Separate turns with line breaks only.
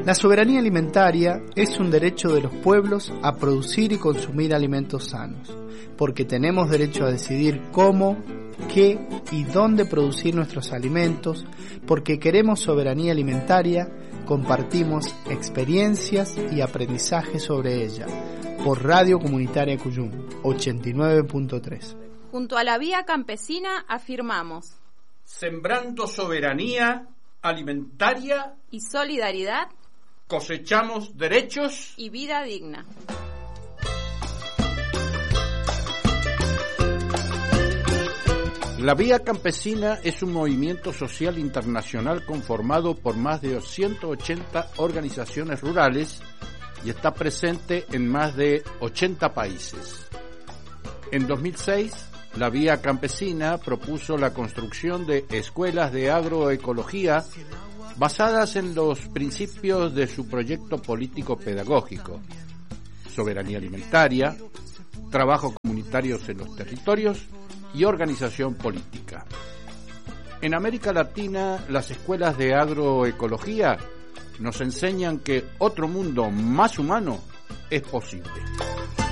La soberanía alimentaria es un derecho de los pueblos a producir y consumir alimentos sanos, porque tenemos derecho a decidir cómo, qué y dónde producir nuestros alimentos, porque queremos soberanía alimentaria, compartimos experiencias y aprendizaje sobre ella, por Radio Comunitaria Cuyum, 89.3.
Junto a la Vía Campesina afirmamos:
sembrando soberanía alimentaria
y solidaridad,
cosechamos derechos
y vida digna.
La Vía Campesina es un movimiento social internacional conformado por más de 180 organizaciones rurales y está presente en más de 80 países. En 2006, la Vía Campesina propuso la construcción de escuelas de agroecología basadas en los principios de su proyecto político-pedagógico: soberanía alimentaria, trabajo comunitarios en los territorios y organización política. En América Latina, las escuelas de agroecología nos enseñan que otro mundo más humano es posible.